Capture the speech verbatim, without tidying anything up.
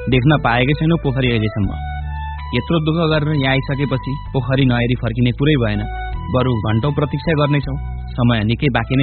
देख्न पाएकै छैनौ पोखरी अहिलेसम्म। यत्रो दुःख गरेर यहाँ आइसकेपछि पोखरी नहेरी फर्किने कुरै भएन। बरु घण्टौं प्रतीक्षा गर्नेछौ। समय निकै बाँकी नै